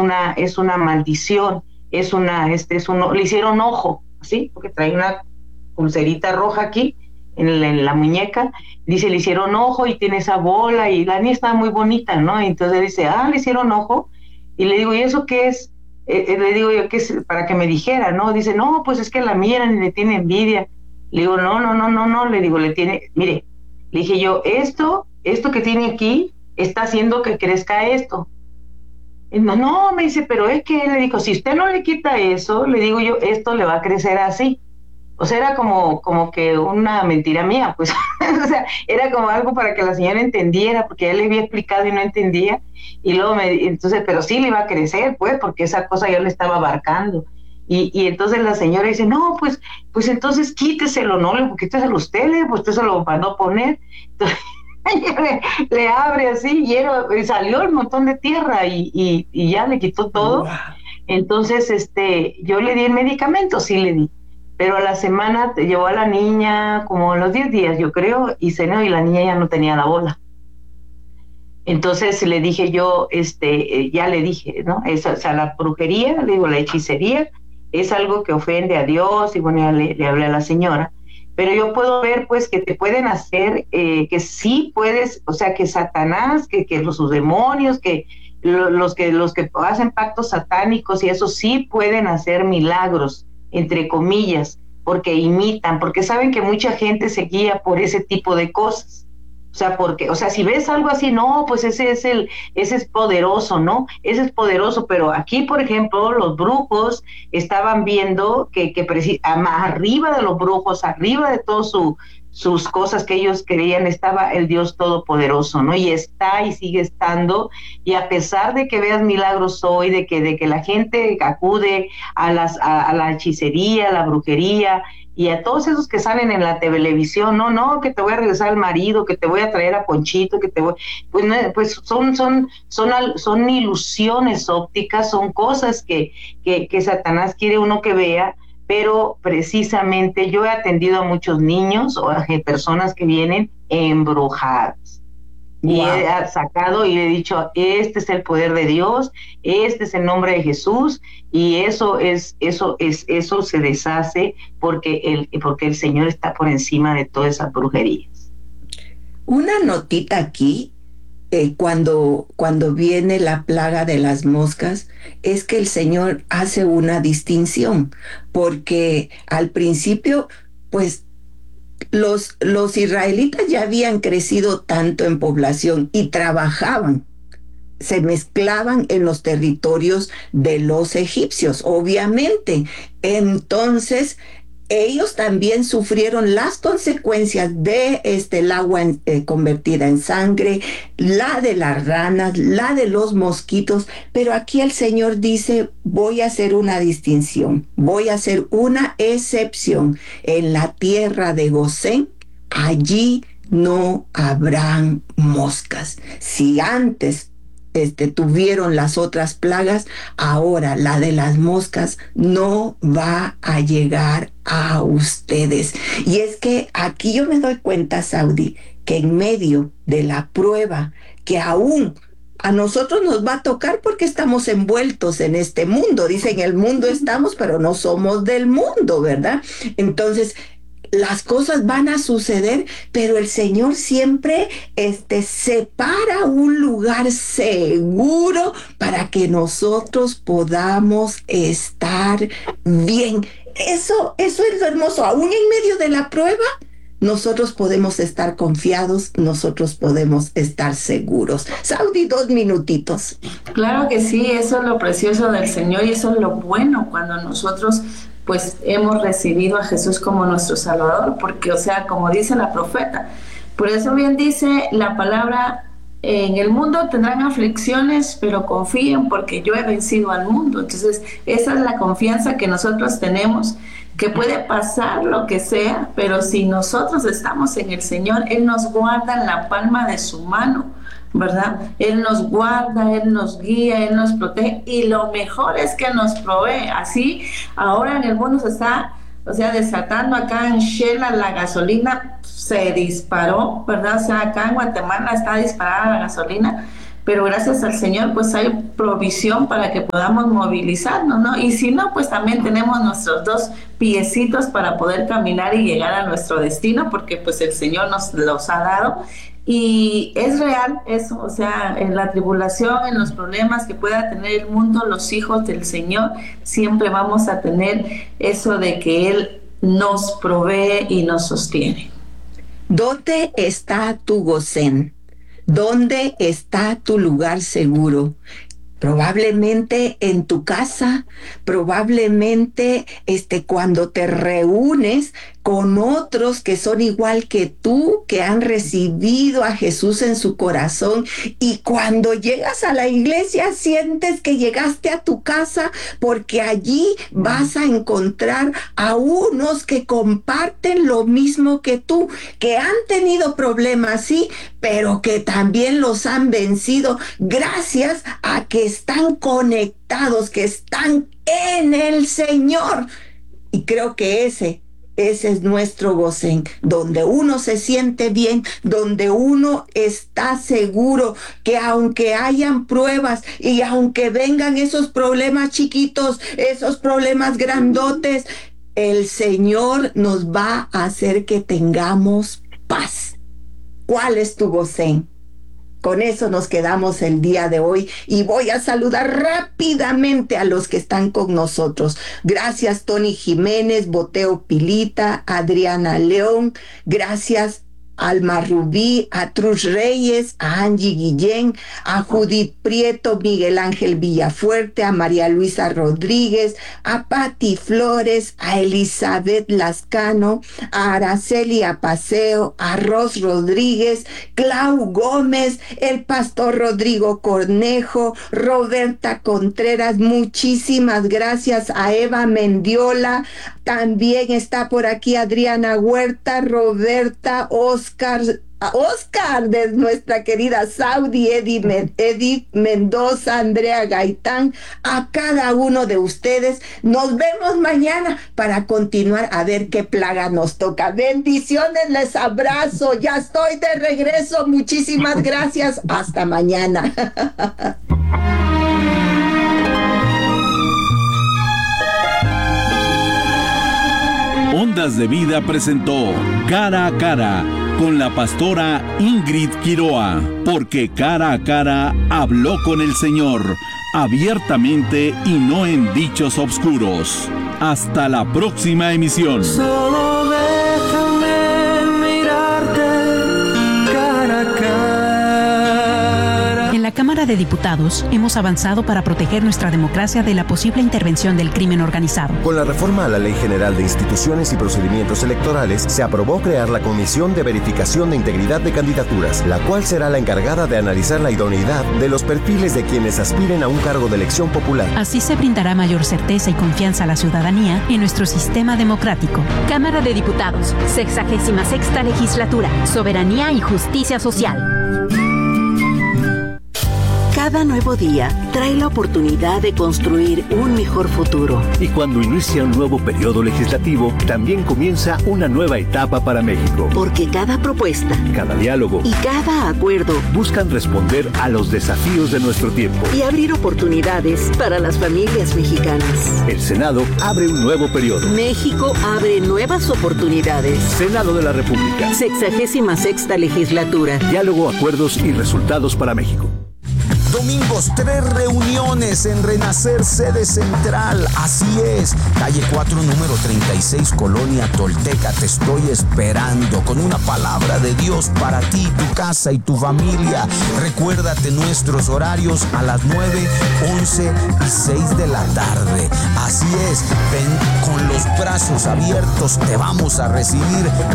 es una maldición, le hicieron ojo, ¿sí? Porque trae una pulserita roja aquí en la muñeca, dice, le hicieron ojo y tiene esa bola, y la niña está muy bonita, ¿no? Y entonces dice, le hicieron ojo, y le digo, ¿y eso qué es? Le digo yo, ¿qué es? Para que me dijera, ¿no? Dice, no, pues es que la miran y le tiene envidia. Le digo, no, le digo, mire, le dije yo, esto que tiene aquí, está haciendo que crezca esto. Y no, me dice, pero es que, le digo, si usted no le quita eso, le digo yo, esto le va a crecer así. O sea, era como que una mentira mía, pues, o sea, era como algo para que la señora entendiera, porque ya le había explicado y no entendía, y luego entonces, pero sí le iba a crecer, pues, porque esa cosa yo le estaba abarcando. Y entonces la señora dice, no, pues entonces quíteselo, no, quíteselo usted, pues usted se lo mandó a poner. Entonces, le abre así y salió el montón de tierra y ya le quitó todo. Wow. Entonces, yo le di el medicamento, sí le di, pero a la semana llevó a la niña como a los 10 días, yo creo, y cenó y la niña ya no tenía la bola. Entonces le dije yo, ya le dije, ¿no? O sea, la brujería, le digo, la hechicería, es algo que ofende a Dios, y bueno, ya le hablé a la señora, pero yo puedo ver, pues, que te pueden hacer, que sí puedes, o sea, que Satanás, que sus demonios, los que hacen pactos satánicos y eso sí pueden hacer milagros, entre comillas, porque imitan, porque saben que mucha gente se guía por ese tipo de cosas. O sea, porque, o sea, si ves algo así, no, pues ese es poderoso, ¿no? Ese es poderoso, pero aquí, por ejemplo, los brujos estaban viendo que arriba de los brujos, arriba de todas sus cosas que ellos creían, estaba el Dios Todopoderoso, ¿no? Y está y sigue estando, y a pesar de que veas milagros hoy, de que la gente acude a la hechicería, a la brujería, y a todos esos que salen en la televisión, no, que te voy a regresar al marido, que te voy a traer a Ponchito, que te voy, pues, no, pues son ilusiones ópticas, son cosas que Satanás quiere uno que vea, pero precisamente yo he atendido a muchos niños o a personas que vienen embrujadas. Y he Wow. sacado y he dicho, este es el poder de Dios, este es el nombre de Jesús, y eso se deshace porque el Señor está por encima de todas esas brujerías. Una notita aquí, cuando viene la plaga de las moscas, es que el Señor hace una distinción, porque al principio, pues los israelitas ya habían crecido tanto en población y trabajaban, se mezclaban en los territorios de los egipcios, obviamente. Entonces, ellos también sufrieron las consecuencias de el agua convertida en sangre, la de las ranas, la de los mosquitos, pero aquí el Señor dice, voy a hacer una distinción, voy a hacer una excepción en la tierra de Gosén, allí no habrán moscas. Si antes tuvieron las otras plagas, ahora la de las moscas no va a llegar a ustedes. Y es que aquí yo me doy cuenta, Saudi, que en medio de la prueba que aún a nosotros nos va a tocar porque estamos envueltos en este mundo. Dicen, el mundo estamos, pero no somos del mundo, ¿verdad? Entonces, las cosas van a suceder, pero el Señor siempre separa un lugar seguro para que nosotros podamos estar bien. Eso es lo hermoso. Aún en medio de la prueba, nosotros podemos estar confiados, nosotros podemos estar seguros. Saudi, 2 minutitos. Claro que sí, eso es lo precioso del Señor y eso es lo bueno cuando nosotros pues hemos recibido a Jesús como nuestro Salvador, porque o sea, como dice la profeta, por eso bien dice la palabra, en el mundo tendrán aflicciones, pero confíen porque yo he vencido al mundo. Entonces, esa es la confianza que nosotros tenemos, que puede pasar lo que sea, pero si nosotros estamos en el Señor, Él nos guarda en la palma de su mano, ¿verdad? Él nos guarda, Él nos guía, Él nos protege y lo mejor es que nos provee. Así, ahora en el mundo se está, o sea, desatando acá en Shela la gasolina se disparó, ¿verdad? O sea, acá en Guatemala está disparada la gasolina, pero gracias al Señor pues hay provisión para que podamos movilizarnos, ¿no? Y si no, pues también tenemos nuestros 2 piecitos para poder caminar y llegar a nuestro destino, porque pues el Señor nos los ha dado. Y es real eso, o sea, en la tribulación, en los problemas que pueda tener el mundo, los hijos del Señor, siempre vamos a tener eso de que Él nos provee y nos sostiene. ¿Dónde está tu Gosén? ¿Dónde está tu lugar seguro? Probablemente en tu casa, probablemente cuando te reúnes con otros que son igual que tú, que han recibido a Jesús en su corazón, y cuando llegas a la iglesia sientes que llegaste a tu casa, porque allí vas a encontrar a unos que comparten lo mismo que tú, que han tenido problemas, sí, pero que también los han vencido gracias a que están conectados, que están en el Señor. Y creo que ese es nuestro Gosén, donde uno se siente bien, donde uno está seguro que aunque hayan pruebas y aunque vengan esos problemas chiquitos, esos problemas grandotes, el Señor nos va a hacer que tengamos paz. ¿Cuál es tu Gosén? Con eso nos quedamos el día de hoy y voy a saludar rápidamente a los que están con nosotros. Gracias Tony Jiménez, Boteo Pilita, Adriana León, gracias Alma Rubí, a Trus Reyes, a Angie Guillén, a Judith Prieto, Miguel Ángel Villafuerte, a María Luisa Rodríguez, a Patti Flores, a Elizabeth Lascano, a Araceli Apaseo, a Ros Rodríguez, Clau Gómez, el pastor Rodrigo Cornejo, Roberta Contreras, muchísimas gracias a Eva Mendiola, también está por aquí Adriana Huerta, Roberta, Oscar de nuestra querida Saudi, Edith Mendoza, Andrea Gaitán, a cada uno de ustedes. Nos vemos mañana para continuar a ver qué plaga nos toca. Bendiciones, les abrazo, ya estoy de regreso, muchísimas gracias, hasta mañana. Ondas de Vida presentó Cara a Cara con la pastora Ingrid Quiroa, porque cara a cara habló con el Señor, abiertamente y no en dichos obscuros. Hasta la próxima emisión. Solo déjame mirarte cara a cara. En la Cámara de Diputados hemos avanzado para proteger nuestra democracia de la posible intervención del crimen organizado. Con la reforma a la Ley General de Instituciones y Procedimientos Electorales, se aprobó crear la Comisión de Verificación de Integridad de Candidaturas, la cual será la encargada de analizar la idoneidad de los perfiles de quienes aspiren a un cargo de elección popular. Así se brindará mayor certeza y confianza a la ciudadanía en nuestro sistema democrático. Cámara de Diputados, 66ª Legislatura, Soberanía y Justicia Social. Cada nuevo día trae la oportunidad de construir un mejor futuro. Y cuando inicia un nuevo periodo legislativo, también comienza una nueva etapa para México. Porque cada propuesta, cada diálogo y cada acuerdo buscan responder a los desafíos de nuestro tiempo y abrir oportunidades para las familias mexicanas. El Senado abre un nuevo periodo. México abre nuevas oportunidades. Senado de la República. 66ª Legislatura. Diálogo, acuerdos y resultados para México. Domingos, 3 reuniones en Renacer, sede central. Así es, calle 4, número 36, Colonia Tolteca. Te estoy esperando con una palabra de Dios para ti, tu casa y tu familia. Recuérdate nuestros horarios a las 9, 11 y 6 de la tarde. Así es, ven con los brazos abiertos, te vamos a recibir